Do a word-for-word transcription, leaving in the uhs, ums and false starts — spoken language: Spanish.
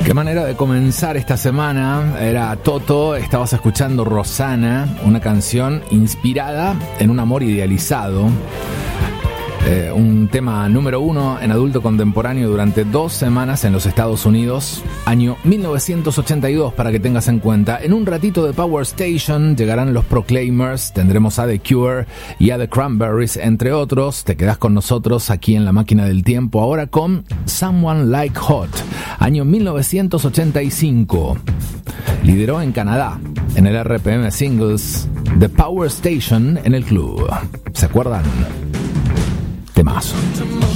Qué manera de comenzar esta semana. Era Toto, estabas escuchando Rosana, una canción inspirada en un amor idealizado. Eh, un tema número uno en adulto contemporáneo durante dos semanas en los Estados Unidos, año mil novecientos ochenta y dos, para que tengas en cuenta. En un ratito de Power Station llegarán los Proclaimers, tendremos a The Cure y a The Cranberries, entre otros. Te quedás con nosotros aquí en la máquina del tiempo, ahora con Someone Like Hot, año mil novecientos ochenta y cinco. Lideró en Canadá, en el R P M Singles The Power Station en el club. ¿Se acuerdan? Temazo.